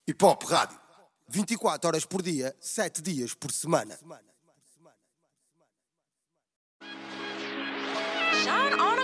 Hip Hop Rádio. 24 horas por dia, 7 dias por semana. Shine on